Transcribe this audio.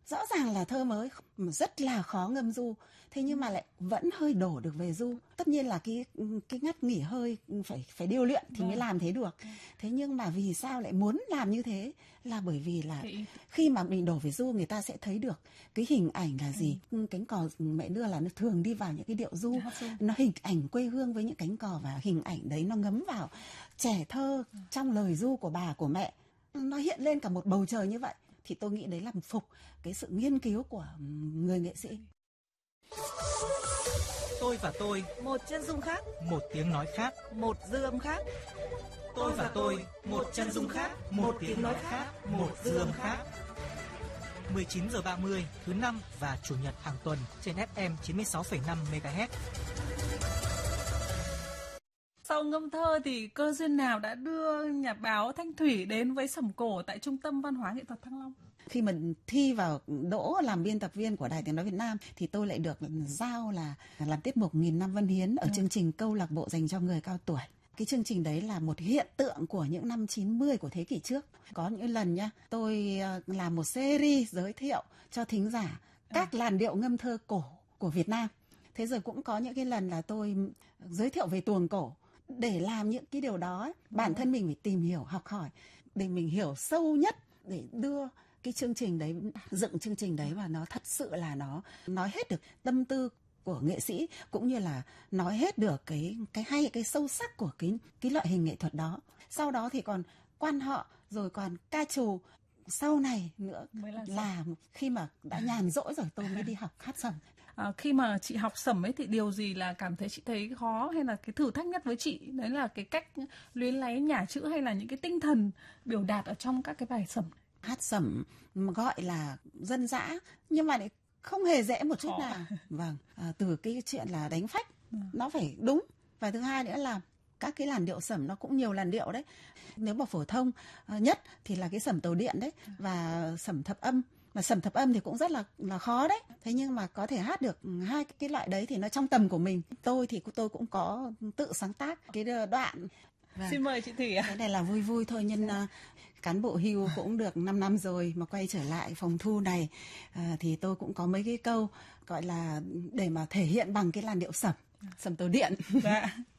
Rõ ràng là thơ mới, rất là khó ngâm du, thế nhưng mà lại vẫn hơi đổ được về du. Tất nhiên là cái ngắt nghỉ hơi phải điêu luyện thì mới làm thế được. Thế nhưng mà vì sao lại muốn làm như thế là bởi vì là khi mà mình đổ về du, người ta sẽ thấy được cái hình ảnh là gì. Cánh cò mẹ đưa là nó thường đi vào những cái điệu du, nó hình ảnh quê hương với những cánh cò, và hình ảnh đấy nó ngấm vào trẻ thơ trong lời du của bà của mẹ. Nó hiện lên cả một bầu trời như vậy. Thì tôi nghĩ đấy là phục cái sự nghiên cứu của người nghệ sĩ. Tôi và tôi, một chân dung khác, một tiếng nói khác, một dư âm khác. Tôi và tôi, một chân dung khác, một tiếng nói khác, một dư âm khác. 19h30 thứ năm và chủ nhật hàng tuần trên FM 96,5 MHz. Sau ngâm thơ thì cơ duyên nào đã đưa nhà báo Thanh Thủy đến với Sẩm Cổ tại Trung tâm Văn hóa Nghệ thuật Thăng Long? Khi mà thi vào đỗ làm biên tập viên của Đài Tiếng nói Việt Nam thì tôi lại được giao là làm tiết mục 1000 năm văn hiến ở chương trình câu lạc bộ dành cho người cao tuổi. Cái chương trình đấy là một hiện tượng của những năm 90 của thế kỷ trước. Có những lần nhá, tôi làm một series giới thiệu cho thính giả các làn điệu ngâm thơ cổ của Việt Nam. Thế rồi cũng có những cái lần là tôi giới thiệu về tuồng cổ. Để làm những cái điều đó, bản thân mình phải tìm hiểu, học hỏi để mình hiểu sâu nhất, để đưa cái chương trình đấy, dựng chương trình đấy và nó thật sự là nó nói hết được tâm tư của nghệ sĩ, cũng như là nói hết được cái hay, cái sâu sắc của cái loại hình nghệ thuật đó. Sau đó thì còn quan họ, rồi còn ca trù. Sau này nữa là khi mà đã nhàn rỗi rồi tôi mới đi học hát sẩm. Khi mà chị học sẩm ấy thì điều gì là cảm thấy chị thấy khó hay là cái thử thách nhất với chị? Đấy là cái cách luyến láy nhả chữ hay là những cái tinh thần biểu đạt ở trong các cái bài sẩm? Hát sẩm gọi là dân dã nhưng mà lại không hề dễ một chút nào. Vâng, từ cái chuyện là đánh phách nó phải đúng, và thứ hai nữa là các cái làn điệu sẩm nó cũng nhiều làn điệu đấy. Nếu mà phổ thông nhất thì là cái sẩm tàu điện đấy, và sẩm thập âm. Mà sẩm thập âm thì cũng rất là khó đấy. Thế nhưng mà có thể hát được hai cái loại đấy thì nó trong tầm của mình. Tôi cũng có tự sáng tác cái đoạn. Xin mời chị Thủy ạ. Cái này là vui vui thôi, nhân cán bộ hưu cũng được 5 năm rồi mà quay trở lại phòng thu này thì tôi cũng có mấy cái câu gọi là để mà thể hiện bằng cái làn điệu sẩm tàu điện. Dạ.